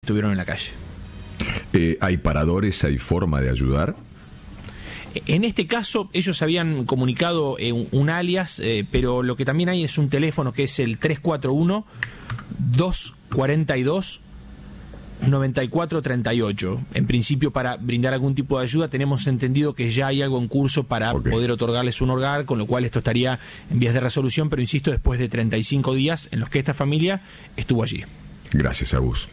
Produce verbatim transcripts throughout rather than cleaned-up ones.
estuvieron en la calle. Eh, ¿Hay paradores? ¿Hay forma de ayudar? En este caso, ellos habían comunicado eh, un, un alias, eh, pero lo que también hay es un teléfono que es el tres cuatro uno, dos cuatro dos, nueve cuatro tres ocho. En principio, para brindar algún tipo de ayuda, tenemos entendido que ya hay algo en curso para okay. poder otorgarles un hogar, con lo cual esto estaría en vías de resolución, pero insisto, después de treinta y cinco días en los que esta familia estuvo allí. Gracias, Agus.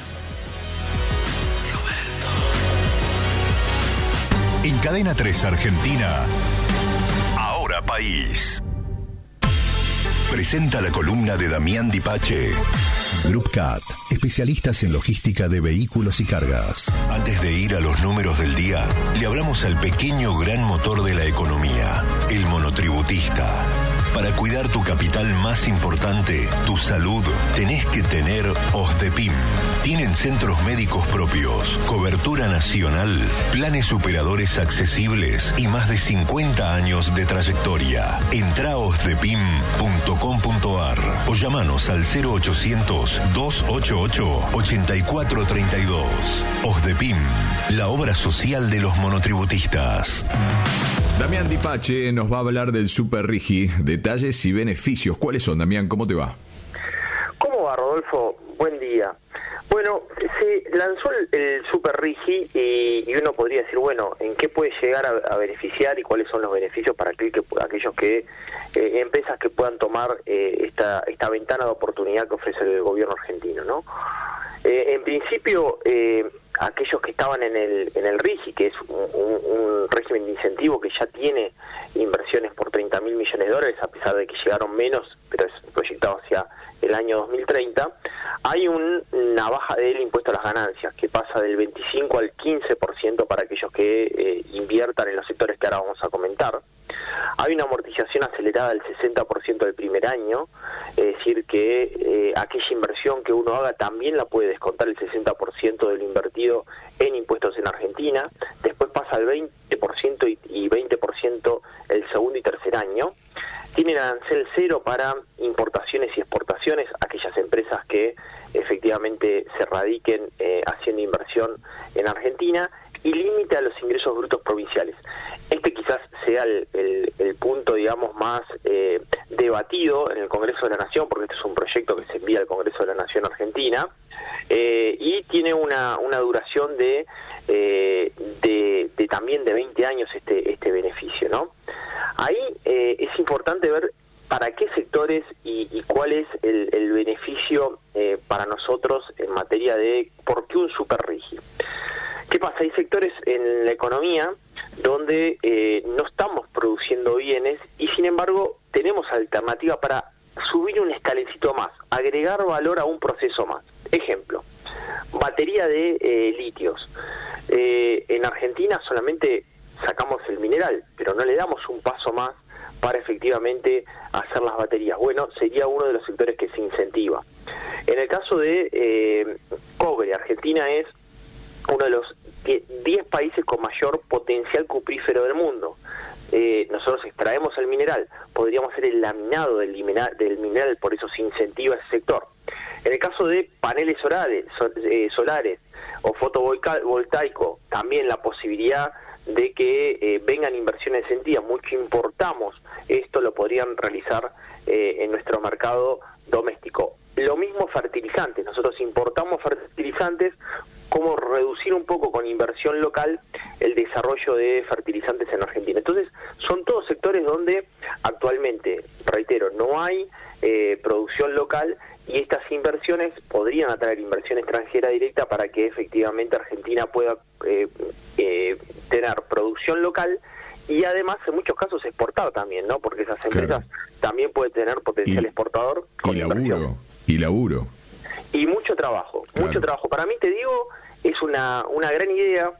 En Cadena tres Argentina, Ahora País. Presenta la columna de Damián Dipache. Group Cat, especialistas en logística de vehículos y cargas. Antes de ir a los números del día, le hablamos al pequeño gran motor de la economía, el monotributista. Para cuidar tu capital más importante, tu salud, tenés que tener OSDEPIM. Tienen centros médicos propios, cobertura nacional, planes superadores accesibles y más de cincuenta años de trayectoria. Entrá a osdepim punto com punto ar o llamanos al cero ochocientos, dos ochenta y ocho, ochenta y cuatro treinta y dos. OSDEPIM, la obra social de los monotributistas. Damián Dipache nos va a hablar del Super Rigi, detalles y beneficios. ¿Cuáles son, Damián? ¿Cómo te va? ¿Cómo va, Rodolfo? Buen día. Bueno, se lanzó el, el Super Rigi y, y uno podría decir, bueno, ¿en qué puede llegar a, a beneficiar y cuáles son los beneficios para aquel que, aquellos que eh, empresas que puedan tomar eh, esta, esta ventana de oportunidad que ofrece el gobierno argentino, ¿no? Eh, en principio, eh, aquellos que estaban en el en el RIGI, que es un, un, un régimen de incentivo que ya tiene inversiones por treinta mil millones de dólares, a pesar de que llegaron menos, pero es proyectado hacia el año dos mil treinta, hay un, una baja del impuesto a las ganancias, que pasa del veinticinco al quince por ciento para aquellos que eh, inviertan en los sectores que ahora vamos a comentar. Hay una amortización acelerada del sesenta por ciento del primer año, es decir, que eh, aquella inversión que uno haga también la puede descontar el sesenta por ciento de lo invertido en impuestos en Argentina, después pasa al veinte por ciento y, y veinte por ciento el segundo y tercer año. Tienen arancel cero para importaciones y exportaciones, aquellas empresas que efectivamente se radiquen eh, haciendo inversión en Argentina, y límite a los ingresos brutos provinciales. Este quizás sea el, el, el punto, digamos, más eh, debatido en el Congreso de la Nación, porque este es un proyecto que se envía al Congreso de la Nación Argentina, eh, y tiene una, una duración de, eh, de, de también de veinte años este, este beneficio, ¿no? Ahí eh, es importante ver para qué sectores y, y cuál es el, el beneficio eh, para nosotros en materia de por qué un Super Rigi. ¿Qué pasa? Hay sectores en la economía donde eh, no estamos produciendo bienes y sin embargo tenemos alternativa para subir un escaloncito más, agregar valor a un proceso más. Ejemplo, batería de eh, litios. Eh, en Argentina solamente sacamos el mineral, pero no le damos un paso más para efectivamente hacer las baterías. Bueno, sería uno de los sectores que se incentiva. En el caso de eh, cobre, Argentina es uno de los diez países con mayor potencial cuprífero del mundo. Eh, nosotros extraemos el mineral, podríamos hacer el laminado del mineral, del mineral, por eso se incentiva ese sector. En el caso de paneles solares, so, eh, solares o fotovoltaico, también la posibilidad de que eh, vengan inversiones incentivas. Mucho importamos, esto lo podrían realizar eh, en nuestro mercado doméstico. Lo mismo fertilizantes, nosotros importamos fertilizantes, cómo reducir un poco con inversión local el desarrollo de fertilizantes en Argentina. Entonces, son todos sectores donde actualmente, reitero, no hay eh, producción local y estas inversiones podrían atraer inversión extranjera directa para que efectivamente Argentina pueda eh, eh, tener producción local y además en muchos casos exportar también, ¿no? Porque esas empresas claro. también pueden tener potencial y, exportador con y laburo, inversión. Y laburo. Y mucho trabajo, claro. mucho trabajo. Para mí, te digo, es una, una gran idea.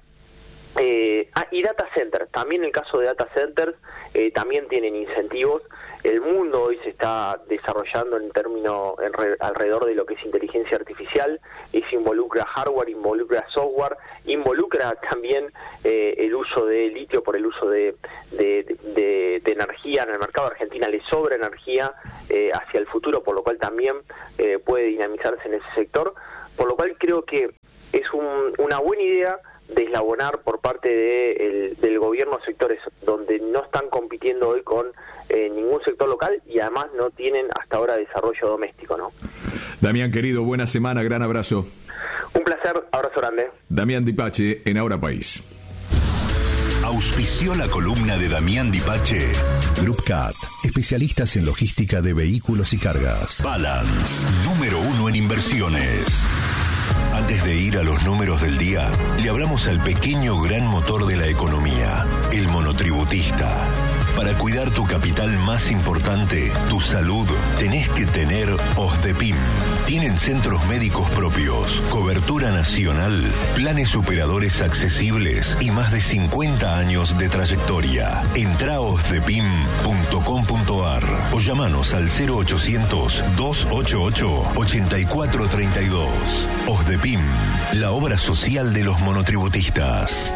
Eh, ah, y data centers, también en el caso de data centers, eh, también tienen incentivos. El mundo hoy se está desarrollando en términos en re, alrededor de lo que es inteligencia artificial, y se involucra hardware, involucra software, involucra también eh, el uso de litio por el uso de, de, de, de energía. En el mercado de Argentina le sobra energía eh, hacia el futuro, por lo cual también eh, puede dinamizarse en ese sector. por lo cual creo que es un, una buena idea deslabonar por parte de el, del gobierno sectores donde no están compitiendo hoy con eh, ningún sector local y además no tienen hasta ahora desarrollo doméstico, ¿no? Damián, querido, buena semana, gran abrazo. Un placer, abrazo grande. Damián Dipache en Ahora País. Auspició la columna de Damián Dipache. Group Cat, especialistas en logística de vehículos y cargas. Balance, número uno en inversiones. Antes de ir a los números del día, le hablamos al pequeño gran motor de la economía, el monotributista. Para cuidar tu capital más importante, tu salud, tenés que tener OSDEPIM. Tienen centros médicos propios, cobertura nacional, planes operadores accesibles y más de cincuenta años de trayectoria. Entrá a osdepim punto com punto ar o llamanos al cero ochocientos, dos ochenta y ocho, ochenta y cuatro treinta y dos. OSDEPIM, la obra social de los monotributistas.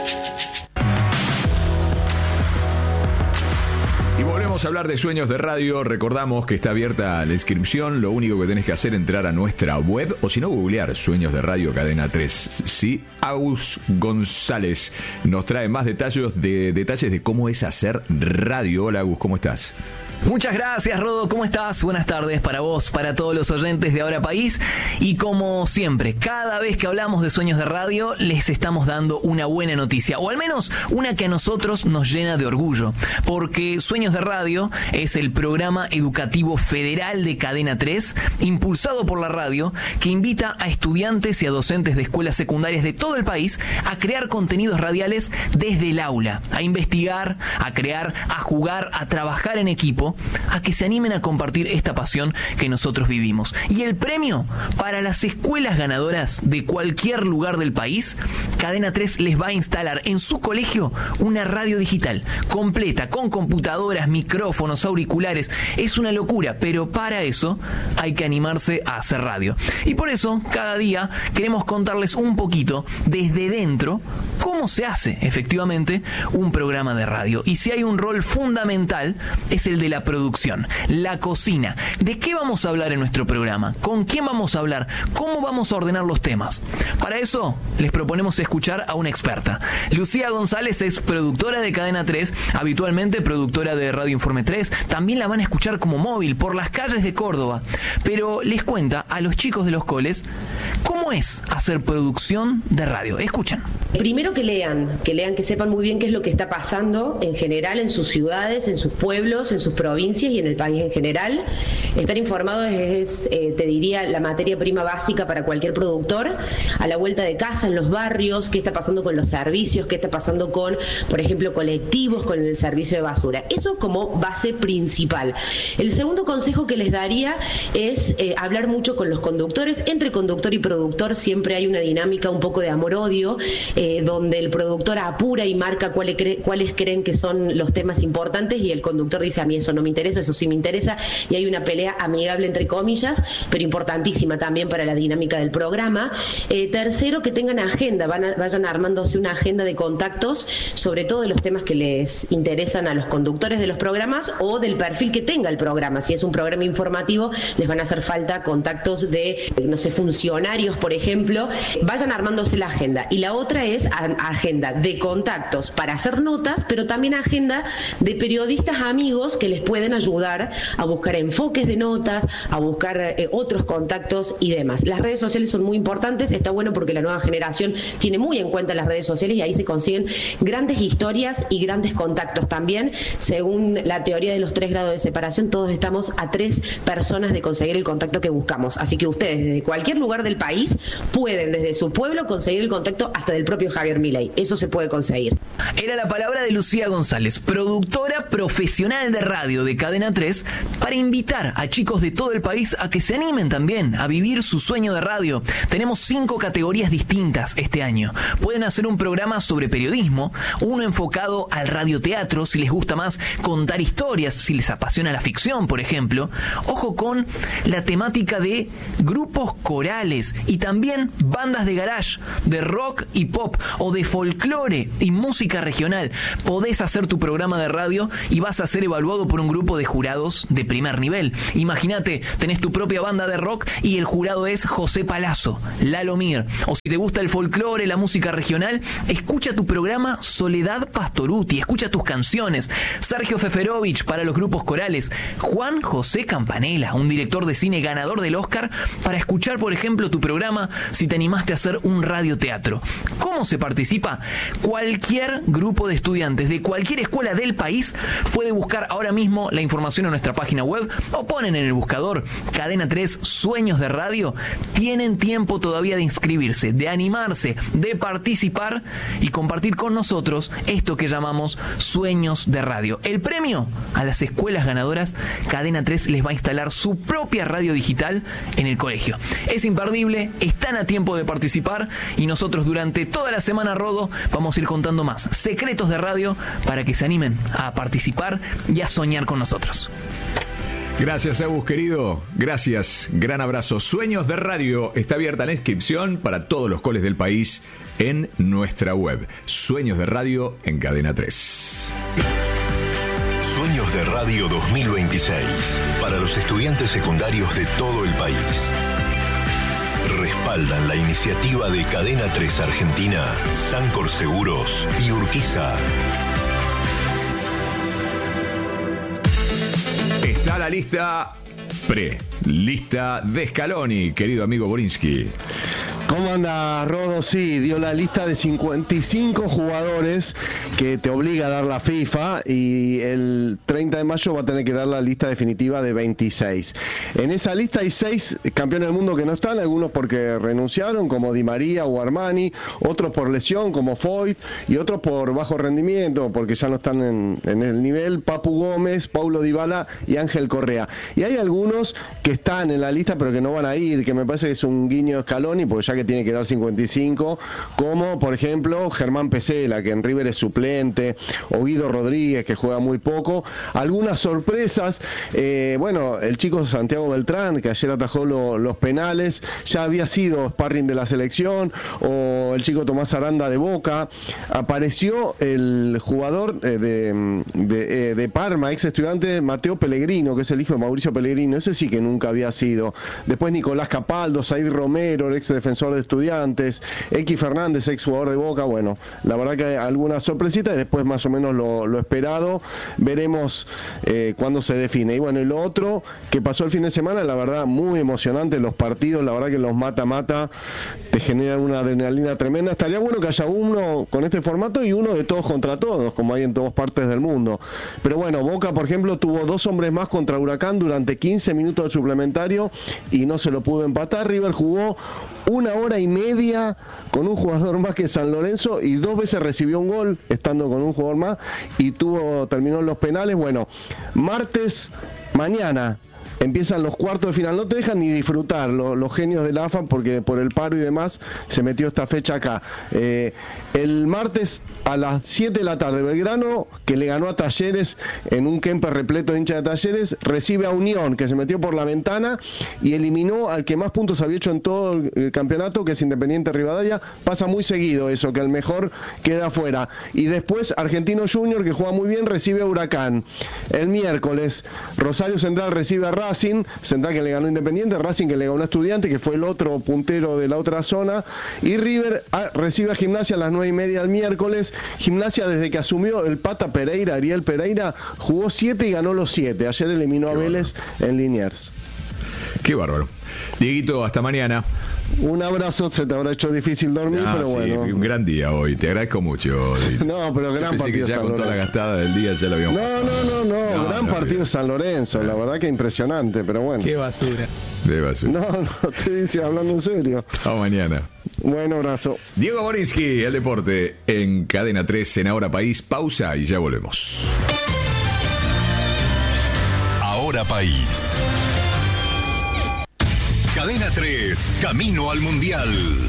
Y volvemos a hablar de Sueños de Radio. Recordamos que está abierta la inscripción. Lo único que tenés que hacer es entrar a nuestra web o si no, googlear Sueños de Radio Cadena tres. Sí, Agus González nos trae más detalles de, detalles de cómo es hacer radio. Hola, Agus, ¿cómo estás? Muchas gracias, Rodo. ¿Cómo estás? Buenas tardes para vos, para todos los oyentes de Ahora País. Y como siempre, cada vez que hablamos de Sueños de Radio, les estamos dando una buena noticia, o al menos una que a nosotros nos llena de orgullo, porque Sueños de Radio es el programa educativo federal de Cadena tres, impulsado por la radio, que invita a estudiantes y a docentes de escuelas secundarias de todo el país a crear contenidos radiales desde el aula, a investigar, a crear, a jugar, a trabajar en equipo, a que se animen a compartir esta pasión que nosotros vivimos. Y el premio para las escuelas ganadoras de cualquier lugar del país, Cadena tres les va a instalar en su colegio una radio digital completa, con computadoras, micrófonos, auriculares. Es una locura, pero para eso hay que animarse a hacer radio. Y por eso, cada día queremos contarles un poquito desde dentro cómo se hace efectivamente un programa de radio. Y si hay un rol fundamental, es el de la producción, la cocina. ¿De qué vamos a hablar en nuestro programa? ¿Con quién vamos a hablar? ¿Cómo vamos a ordenar los temas? Para eso les proponemos escuchar a una experta. Lucía González es productora de Cadena tres, habitualmente productora de Radio Informe tres. También la van a escuchar como móvil por las calles de Córdoba. Pero les cuenta a los chicos de los coles cómo es hacer producción de radio. Escuchen. Primero que lean, que lean, que sepan muy bien qué es lo que está pasando en general en sus ciudades, en sus pueblos, en sus provincias y en el país en general. Estar informados es, eh, te diría, la materia prima básica para cualquier productor. A la vuelta de casa, en los barrios, qué está pasando con los servicios, qué está pasando con, por ejemplo, colectivos, con el servicio de basura. Eso como base principal. El segundo consejo que les daría es eh, hablar mucho con los conductores. Entre conductor y productor siempre hay una dinámica un poco de amor-odio, eh, donde el productor apura y marca cuáles, cre- cuáles creen que son los temas importantes y el conductor dice, a mí eso no me interesa, eso sí me interesa, y hay una pelea amigable entre comillas, pero importantísima también para la dinámica del programa. Eh, tercero, que tengan agenda, van a, vayan armándose una agenda de contactos, sobre todo de los temas que les interesan a los conductores de los programas o del perfil que tenga el programa. Si es un programa informativo, les van a hacer falta contactos de, no sé, funcionarios, por ejemplo. Vayan armándose la agenda. Y la otra es a, agenda de contactos para hacer notas, pero también agenda de periodistas amigos que les pueden ayudar a buscar enfoques de notas, a buscar eh, otros contactos y demás. Las redes sociales son muy importantes, está bueno porque la nueva generación tiene muy en cuenta las redes sociales y ahí se consiguen grandes historias y grandes contactos también. Según la teoría de los tres grados de separación, todos estamos a tres personas de conseguir el contacto que buscamos. Así que ustedes desde cualquier lugar del país pueden desde su pueblo conseguir el contacto hasta del propio Javier Milei. Eso se puede conseguir. Era la palabra de Lucía González, productora profesional de radio de Cadena tres, para invitar a chicos de todo el país a que se animen también a vivir su sueño de radio. Tenemos cinco categorías distintas este año. Pueden hacer un programa sobre periodismo, uno enfocado al radioteatro, si les gusta más contar historias, si les apasiona la ficción, por ejemplo. Ojo con la temática de grupos corales y también también bandas de garage, de rock y pop o de folclore y música regional. Podés hacer tu programa de radio y vas a ser evaluado por un grupo de jurados de primer nivel. Imagínate, tenés tu propia banda de rock y el jurado es José Palazzo, Lalo Mir. O si te gusta el folclore, la música regional, escucha tu programa Soledad Pastoruti, escucha tus canciones. Sergio Feferovich para los grupos corales. Juan José Campanella, un director de cine ganador del Oscar, para escuchar, por ejemplo, tu programa si te animaste a hacer un radioteatro. ¿Cómo se participa? Cualquier grupo de estudiantes de cualquier escuela del país puede buscar ahora mismo la información en nuestra página web o ponen en el buscador Cadena tres Sueños de Radio. Tienen tiempo todavía de inscribirse, de animarse, de participar y compartir con nosotros esto que llamamos Sueños de Radio. El premio a las escuelas ganadoras, Cadena tres les va a instalar su propia radio digital en el colegio. Es imperdible, están a tiempo de participar y nosotros durante toda la semana, Rodo, vamos a ir contando más secretos de radio para que se animen a participar y a soñar con nosotros. Gracias, Agus, querido. Gracias. Gran abrazo. Sueños de Radio está abierta la inscripción para todos los coles del país en nuestra web. Sueños de Radio en Cadena tres. Sueños de Radio dos mil veintiséis para los estudiantes secundarios de todo el país. Respaldan la iniciativa de Cadena tres Argentina, Sancor Seguros y Urquiza. Está la lista pre, lista de Scaloni, querido amigo Borinsky. ¿Cómo anda, Rodo? Sí, dio la lista de cincuenta y cinco jugadores que te obliga a dar la FIFA y el treinta de mayo va a tener que dar la lista definitiva de veintiséis. En esa lista hay seis campeones del mundo que no están, algunos porque renunciaron, como Di María o Armani, otros por lesión, como Foyt, y otros por bajo rendimiento, porque ya no están en, en el nivel, Papu Gómez, Paulo Dybala y Ángel Correa. Y hay algunos que están en la lista pero que no van a ir, que me parece que es un guiño de Scaloni, porque ya que tiene que dar cincuenta y cinco, como por ejemplo Germán Pesela, que en River es suplente, o Guido Rodríguez, que juega muy poco. Algunas sorpresas, eh, bueno, el chico Santiago Beltrán, que ayer atajó lo, los penales, ya había sido sparring de la selección, o el chico Tomás Aranda de Boca. Apareció el jugador eh, de, de, eh, de Parma, ex estudiante, Mateo Pellegrino, que es el hijo de Mauricio Pellegrino, ese sí que nunca había sido. Después Nicolás Capaldo, Said Romero, el ex defensor de Estudiantes, X Fernández, ex jugador de Boca. Bueno, la verdad que hay algunas sorpresitas y después más o menos lo, lo esperado. Veremos eh, cuándo se define. Y bueno, y lo otro que pasó el fin de semana, la verdad, muy emocionante los partidos, la verdad que los mata-mata te generan una adrenalina tremenda. Estaría bueno que haya uno con este formato y uno de todos contra todos, como hay en todas partes del mundo. Pero bueno, Boca, por ejemplo, tuvo dos hombres más contra Huracán durante quince minutos de suplementario y no se lo pudo empatar. River jugó una hora y media con un jugador más que San Lorenzo y dos veces recibió un gol estando con un jugador más y tuvo terminó en los penales. Bueno, martes, mañana empiezan los cuartos de final, no te dejan ni disfrutar los, los genios de la A F A porque por el paro y demás se metió esta fecha acá. Eh, el martes a las siete de la tarde, Belgrano, que le ganó a Talleres en un Kemper repleto de hinchas de Talleres, recibe a Unión, que se metió por la ventana y eliminó al que más puntos había hecho en todo el campeonato, que es Independiente Rivadavia. Pasa muy seguido eso, que el mejor queda afuera. Y después Argentino Junior, que juega muy bien, recibe a Huracán. El miércoles Rosario Central recibe a Racing, Central que le ganó Independiente, Racing que le ganó a Estudiante, que fue el otro puntero de la otra zona, y River a, recibe a Gimnasia a las nueve y media el miércoles. Gimnasia, desde que asumió el Pata Pereira, Ariel Pereira, jugó siete y ganó los siete. Ayer eliminó Qué a Vélez bárbaro. En Liniers. Qué bárbaro. Dieguito, hasta mañana. Un abrazo, se te habrá hecho difícil dormir, ah, pero sí, bueno. Un gran día hoy, te agradezco mucho. No, pero gran Yo partido. Que ya San con toda la gastada del día ya lo habíamos no, pasado. No, no, no, no, gran no, partido no, San Lorenzo, la verdad que impresionante, pero bueno. Qué basura. De basura. No, no, te dice hablando en serio. Hasta mañana. Buen abrazo. Diego Borinsky, el deporte en Cadena tres en Ahora País. Pausa y ya volvemos. Ahora País. Cadena tres, camino al Mundial.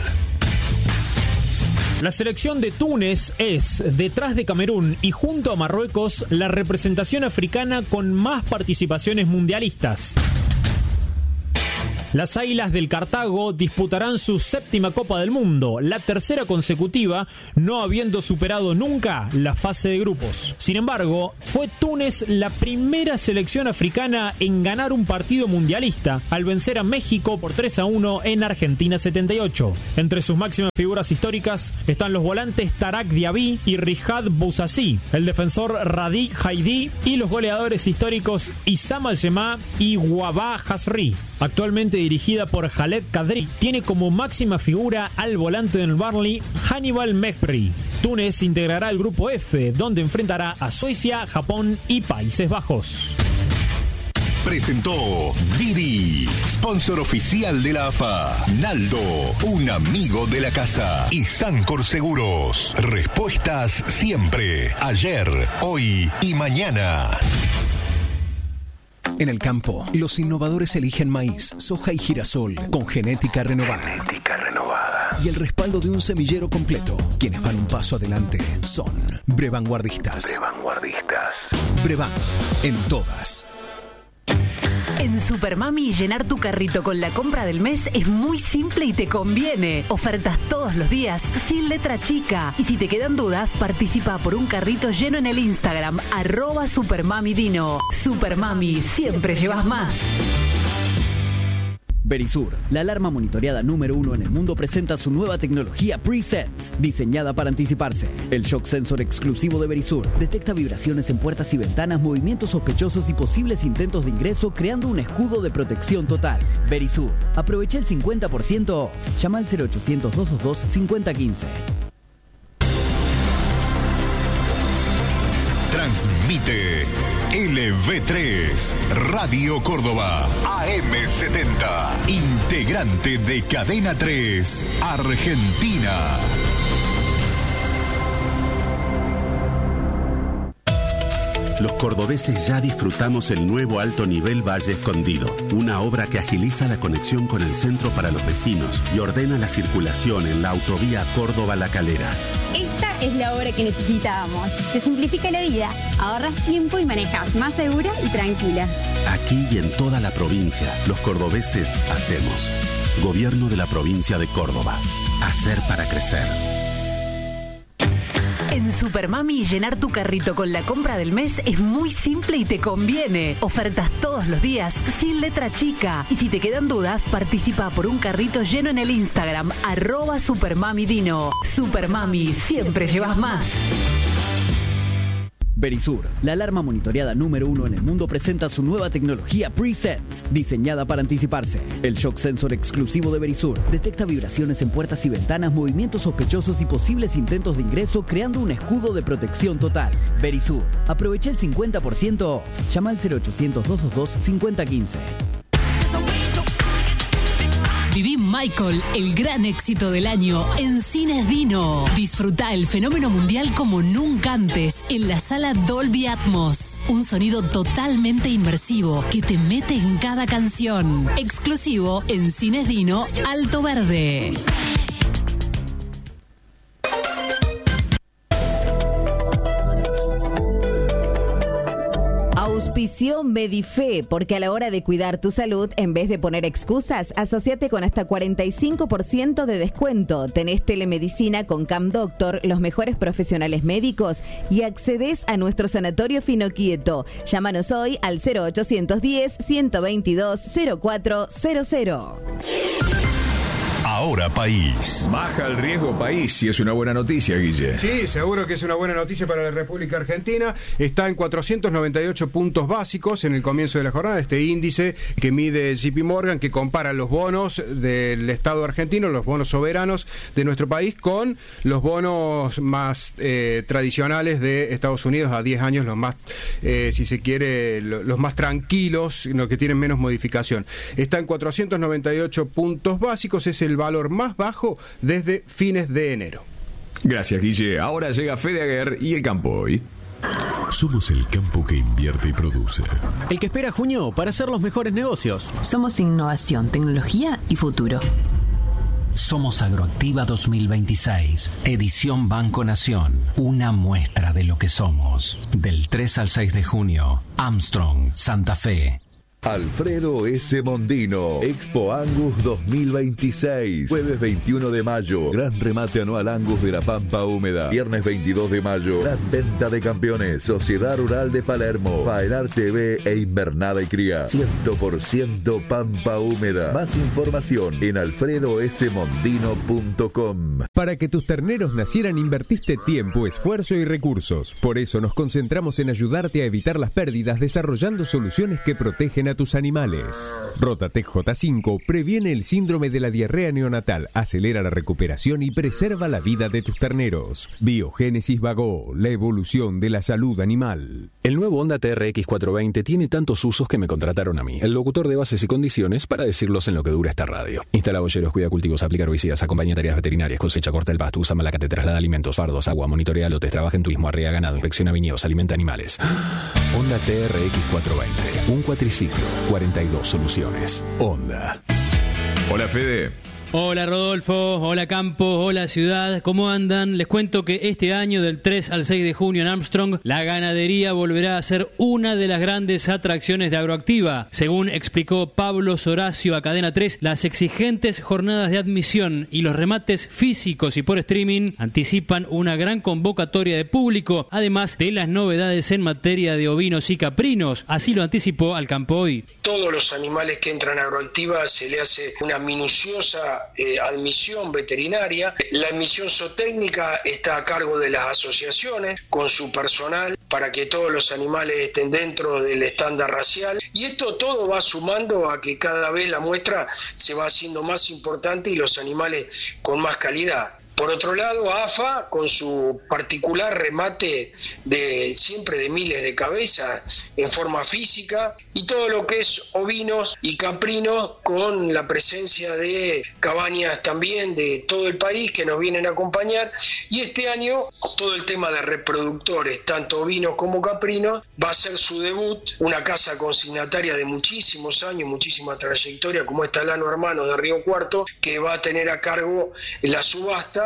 La selección de Túnez es, detrás de Camerún y junto a Marruecos, la representación africana con más participaciones mundialistas. Las Águilas del Cartago disputarán su séptima Copa del Mundo, la tercera consecutiva, no habiendo superado nunca la fase de grupos. Sin embargo, fue Túnez la primera selección africana en ganar un partido mundialista, al vencer a México por tres a uno en Argentina setenta y ocho. Entre sus máximas figuras históricas están los volantes Tarak Diaby y Rihad Bouzazi, el defensor Radi Haidi y los goleadores históricos Issam Al-Jemah y Wabah Hasri. Actualmente dirigida por Khaled Kadri, tiene como máxima figura al volante del Burnley, Hannibal Mejbri. Túnez integrará el grupo F, donde enfrentará a Suecia, Japón y Países Bajos. Presentó Didi, sponsor oficial de la A F A. Naldo, un amigo de la casa. Y Sancor Seguros. Respuestas siempre. Ayer, hoy y mañana. En el campo, los innovadores eligen maíz, soja y girasol con genética renovada. Genética renovada. Y el respaldo de un semillero completo. Quienes van un paso adelante son Brevanguardistas. Brevanguardistas. Brevan, en todas. En Supermami, llenar tu carrito con la compra del mes es muy simple y te conviene. Ofertas todos los días, sin letra chica. Y si te quedan dudas, participa por un carrito lleno en el Instagram, arroba Supermamidino. Supermami, siempre llevas más. Verisur, la alarma monitoreada número uno en el mundo, presenta su nueva tecnología Pre-Sense, diseñada para anticiparse. El shock sensor exclusivo de Verisur detecta vibraciones en puertas y ventanas, movimientos sospechosos y posibles intentos de ingreso, creando un escudo de protección total. Verisur, aprovecha el cincuenta por ciento off. Llama al cero ochocientos, doscientos veintidós, cincuenta quince. Transmite L V tres, Radio Córdoba, A M setenta, integrante de Cadena tres, Argentina. Los cordobeses ya disfrutamos el nuevo Alto Nivel Valle Escondido, una obra que agiliza la conexión con el centro para los vecinos y ordena la circulación en la autovía Córdoba-La Calera. Esta es la obra que necesitábamos. Te simplifica la vida, ahorras tiempo y manejas más segura y tranquila. Aquí y en toda la provincia, los cordobeses hacemos. Gobierno de la provincia de Córdoba. Hacer para crecer. En Supermami, llenar tu carrito con la compra del mes es muy simple y te conviene. Ofertas todos los días, sin letra chica. Y si te quedan dudas, participa por un carrito lleno en el Instagram, arroba Supermamidino. Supermami, siempre llevas más. Verisur, la alarma monitoreada número uno en el mundo, presenta su nueva tecnología Pre-Sense, diseñada para anticiparse. El shock sensor exclusivo de Verisur detecta vibraciones en puertas y ventanas, movimientos sospechosos y posibles intentos de ingreso, creando un escudo de protección total. Verisur, aprovecha el cincuenta por ciento off. Llama al cero ochocientos, doscientos veintidós, cincuenta quince. Viví Michael, el gran éxito del año, en Cines Dino. Disfruta el fenómeno mundial como nunca antes en la sala Dolby Atmos. Un sonido totalmente inmersivo que te mete en cada canción. Exclusivo en Cines Dino, Alto Verde. Auspició Medife, porque a la hora de cuidar tu salud, en vez de poner excusas, asociate con hasta cuarenta y cinco por ciento de descuento. Tenés telemedicina con Cam Doctor, los mejores profesionales médicos, y accedes a nuestro sanatorio Fino Quieto. Llámanos hoy al cero ochocientos diez, ciento veintidós, cero cuatro cero cero. Ahora País. Baja el riesgo país y es una buena noticia, Guille. Sí, seguro que es una buena noticia para la República Argentina. Está en cuatrocientos noventa y ocho puntos básicos en el comienzo de la jornada. Este índice que mide J P Morgan, que compara los bonos del Estado argentino, los bonos soberanos de nuestro país, con los bonos más eh, tradicionales de Estados Unidos a diez años, los más, eh, si se quiere, los más tranquilos, los que tienen menos modificación. Está en cuatrocientos noventa y ocho puntos básicos, es el valor más bajo desde fines de enero. Gracias, Guille. Ahora llega Fede Aguer y el campo hoy. Somos el campo que invierte y produce. El que espera junio para hacer los mejores negocios. Somos innovación, tecnología y futuro. Somos Agroactiva dos mil veintiséis, edición Banco Nación, una muestra de lo que somos. Del tres al seis de junio, Armstrong, Santa Fe. Alfredo S. Mondino, Expo Angus dos mil veintiséis, jueves veintiuno de mayo, gran remate anual Angus de la Pampa Húmeda, viernes veintidós de mayo, gran venta de campeones, Sociedad Rural de Palermo, Faenar T V e Invernada y Cría, cien por ciento Pampa Húmeda. Más información en alfredo s mondino punto com. Para que tus terneros nacieran invertiste tiempo, esfuerzo y recursos. Por eso nos concentramos en ayudarte a evitar las pérdidas desarrollando soluciones que protegen a tus animales. Rotatec J cinco previene el síndrome de la diarrea neonatal, acelera la recuperación y preserva la vida de tus terneros. Biogénesis Vago, la evolución de la salud animal. El nuevo Honda T R X cuatrocientos veinte tiene tantos usos que me contrataron a mí, el locutor de bases y condiciones, para decirlos en lo que dura esta radio. Instala boyeros, cuida cultivos, aplica herbicidas, acompaña tareas veterinarias, cosecha, corta el pasto, usa malacate, traslada alimentos, fardos, agua, monitorea lotes, trabaja en turismo, arrea ganado, inspecciona viñedos, alimenta animales. Honda T R X cuatrocientos veinte, un cuatriciclo, cuarenta y dos soluciones. Honda. Hola, Fede. Hola Rodolfo, hola Campos, hola Ciudad, ¿cómo andan? Les cuento que este año del tres al seis de junio en Armstrong, la ganadería volverá a ser una de las grandes atracciones de Agroactiva. Según explicó Pablo Soracio a Cadena tres, las exigentes jornadas de admisión y los remates físicos y por streaming anticipan una gran convocatoria de público, además de las novedades en materia de ovinos y caprinos. Así lo anticipó Al Campo Hoy. Todos los animales que entran a Agroactiva se le hace una minuciosa Eh, admisión veterinaria. La admisión zootécnica está a cargo de las asociaciones con su personal para que todos los animales estén dentro del estándar racial, y esto todo va sumando a que cada vez la muestra se va haciendo más importante y los animales con más calidad. Por otro lado, A F A, con su particular remate de siempre de miles de cabezas en forma física, y todo lo que es ovinos y caprinos, con la presencia de cabañas también de todo el país que nos vienen a acompañar. Y este año todo el tema de reproductores, tanto ovinos como caprinos, va a ser su debut, una casa consignataria de muchísimos años, muchísima trayectoria, como es Talano Hermanos de Río Cuarto, que va a tener a cargo la subasta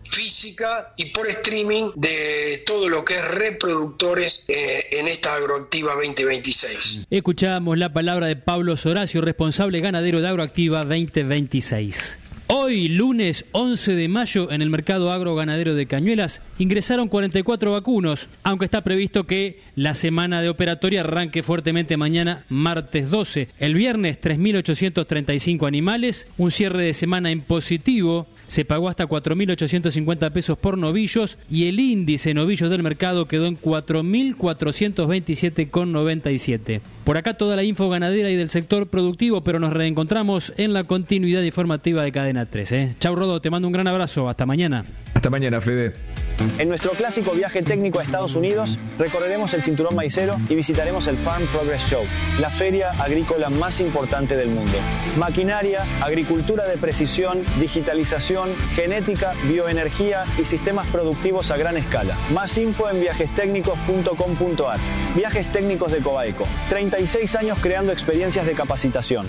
física y por streaming de todo lo que es reproductores eh, en esta Agroactiva veinte veintiséis. Escuchamos la palabra de Pablo Soracio, responsable ganadero de Agroactiva veinte veintiséis. Hoy, lunes once de mayo, en el mercado agroganadero de Cañuelas, ingresaron cuarenta y cuatro vacunos, aunque está previsto que la semana de operatoria arranque fuertemente mañana, martes doce. El viernes, tres mil ochocientos treinta y cinco animales, un cierre de semana en positivo. Se pagó hasta cuatro mil ochocientos cincuenta pesos por novillos y el índice novillos del mercado quedó en cuatro mil cuatrocientos veintisiete con noventa y siete. Por acá toda la info ganadera y del sector productivo, pero nos reencontramos en la continuidad informativa de Cadena tres. ¿eh? Chau Rodo, te mando un gran abrazo. Hasta mañana. Hasta mañana, Fede. En nuestro clásico viaje técnico a Estados Unidos, recorreremos el cinturón maicero y visitaremos el Farm Progress Show, la feria agrícola más importante del mundo. Maquinaria, agricultura de precisión, digitalización, genética, bioenergía y sistemas productivos a gran escala. Más info en viajes técnicos punto com punto a r. Viajes Técnicos de Cobaeco. treinta y seis años creando experiencias de capacitación.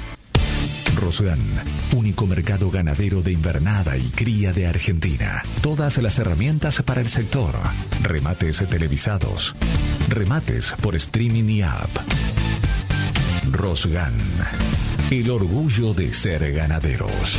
Rosgan, único mercado ganadero de invernada y cría de Argentina. Todas las herramientas para el sector. Remates televisados. Remates por streaming y app. Rosgan, el orgullo de ser ganaderos.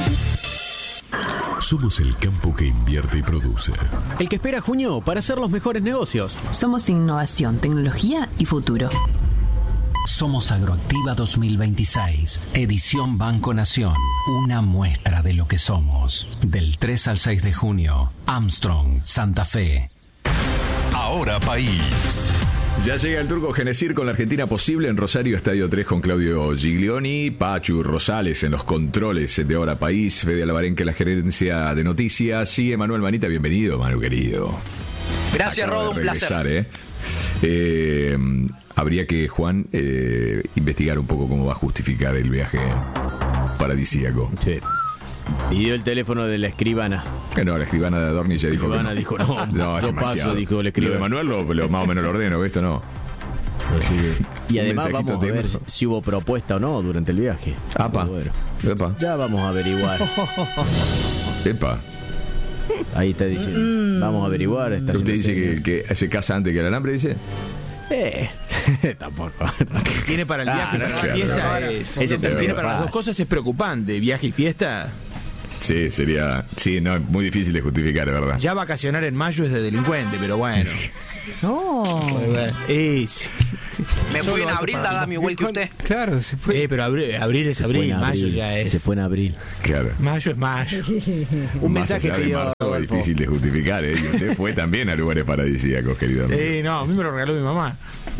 Somos el campo que invierte y produce. El que espera junio para hacer los mejores negocios. Somos innovación, tecnología y futuro. Somos Agroactiva dos mil veintiséis, edición Banco Nación, una muestra de lo que somos. Del tres al seis de junio, Armstrong, Santa Fe. Ahora País. Ya llega el Turco Genesir con la Argentina posible en Rosario, Estadio tres con Claudio Giglioni, Pachu Rosales en los controles de Ahora País, Fede Alvarenque en la gerencia de noticias y Emanuel Manita, bienvenido, Manu querido. Gracias, Rodo, un placer. ¿eh? Eh, habría que, Juan, eh, investigar un poco cómo va a justificar el viaje paradisíaco. Sí. Y dio el teléfono de la escribana. Eh, no, la escribana de Adorni ya dijo. La escribana que no. dijo, no, no yo paso, dijo la escribana. Lo de Manuel lo, lo más o menos lo ordeno, esto no. Y además vamos a ver si, si hubo propuesta o no durante el viaje. Apa. Bueno, Epa. ya vamos a averiguar. Epa. Ahí está diciendo. Mm. Vamos a averiguar. Esta ¿Usted dice que, que se casa antes que el alambre, dice? Eh, tampoco. Tiene para el viaje, Ah, para claro, la fiesta. claro. Es, Ese te tiene lo para las pasa. dos cosas es preocupante. Viaje y fiesta. Sí, sería. Sí, no, muy difícil de justificar, es verdad. Ya vacacionar en mayo es de delincuente, pero bueno. No. Eh, sí. Me fui en abril, dada mi vuelta usted. Claro, se fue. Eh, pero abril, abril es Se fue abril, en mayo abril, ya es. Se fue en abril. Claro. Mayo es mayo. Un Más mensaje allá de pidió marzo, Adolfo. difícil de justificar, ¿eh? Y usted fue también a lugares paradisíacos, querido amigo. Eh, no, a mí me lo regaló mi mamá.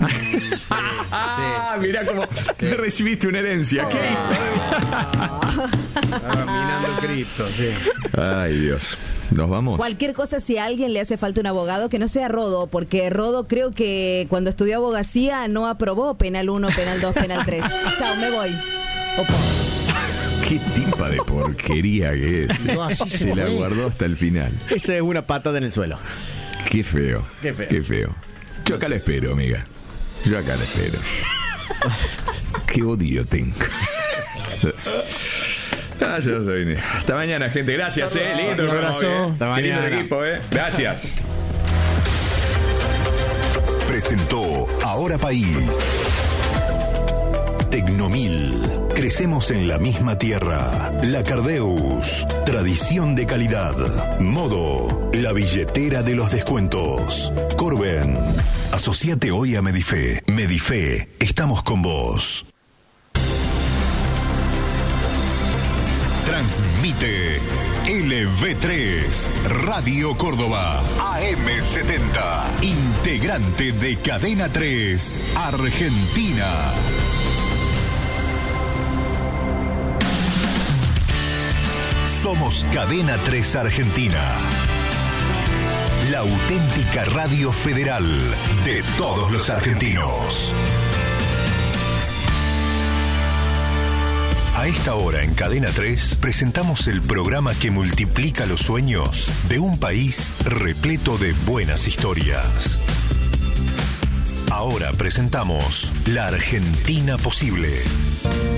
Ah, mirá cómo recibiste una herencia. ¿Qué? Estaba minando el cripto, sí. Ay, Dios. ¿Nos vamos? Cualquier cosa, si a alguien le hace falta un abogado, que no sea Rodo, porque Rodo creo que cuando estudió abogacía no aprobó penal uno, penal dos, penal tres. Chao, me voy. Opo. Qué timpa de porquería que es. No, así se Se la fue. guardó hasta el final. Eso es una patada en el suelo. Qué feo. Qué feo. Qué feo. Yo acá la espero, amiga. Yo acá la espero. Qué odio tengo. Ah, yo soy. Hasta mañana, gente. Gracias, eh. Lindo el Un programa abrazo. hoy, eh. Hasta Qué lindo el mañana. equipo, eh. Gracias. Presentó Ahora País. Tecnomil. Crecemos en la misma tierra. La Cardeus. Tradición de calidad. Modo. La billetera de los descuentos. Corben. Asociate hoy a Medife. Medife. Estamos con vos. Transmite L V tres, Radio Córdoba, A M setenta, integrante de Cadena tres, Argentina. Somos Cadena tres Argentina, la auténtica radio federal de todos los argentinos. A esta hora en Cadena tres presentamos el programa que multiplica los sueños de un país repleto de buenas historias. Ahora presentamos La Argentina Posible.